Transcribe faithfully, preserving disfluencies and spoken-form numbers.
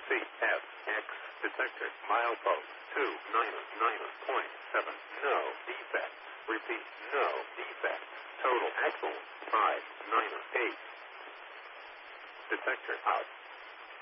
C F X detector milepost two nine nine point seven. No defect. Repeat, no defect. Total axle five nine eight. Detector out.